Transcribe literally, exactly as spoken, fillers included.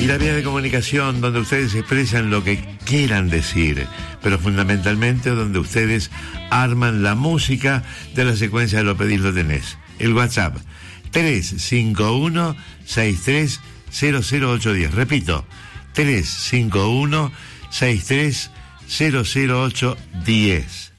Y la vía de comunicación donde ustedes expresan lo que quieran decir, pero fundamentalmente donde ustedes arman la música de la secuencia de Lo Pedís, Lo Tenés. El WhatsApp, tres cinco uno, seis tres cero cero ocho uno cero. Repito, tres cinco uno, seis tres cero cero ocho uno cero.